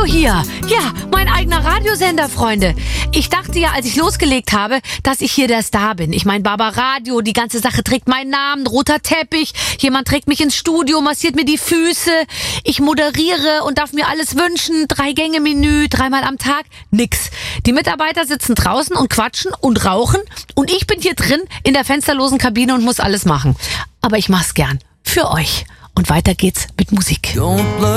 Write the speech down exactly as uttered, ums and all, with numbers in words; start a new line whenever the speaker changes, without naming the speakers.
hier. Ja, mein eigener Radiosender, Freunde. Ich dachte ja, als ich losgelegt habe, dass ich hier der Star bin. Ich meine, Barbaradio, die ganze Sache trägt meinen Namen, roter Teppich. Jemand trägt mich ins Studio, massiert mir die Füße. Ich moderiere und darf mir alles wünschen. Drei-Gänge-Menü, dreimal am Tag. Nix. Die Mitarbeiter sitzen draußen und quatschen und rauchen. Und ich bin hier drin in der fensterlosen Kabine und muss alles machen. Aber ich mach's gern. Für euch. Und weiter geht's mit Musik.